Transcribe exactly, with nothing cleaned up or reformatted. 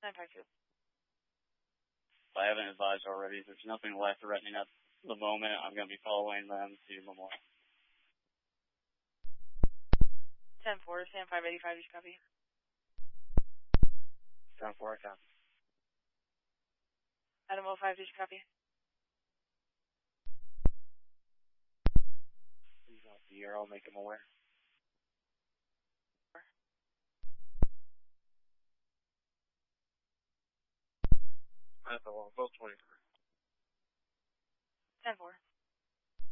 nine five two. I haven't advised already. There's nothing life threatening at the moment. I'm going to be following them to Memorial. ten four, Sam five eighty-five, did you copy? ten four, I copy. Adam oh five, did you copy? He's off the air. I'll make him aware. That's the one. Both twenty-four. ten four.